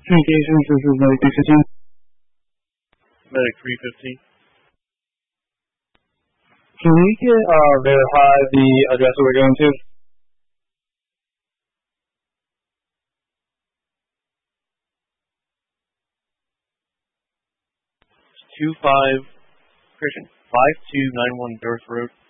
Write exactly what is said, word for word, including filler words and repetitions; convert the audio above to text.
Communications, this is Medic three fifteen. Medic three fifteen. Can we get, uh, verify the address that we're going to? Two five, Christian, five two nine one Durst Road.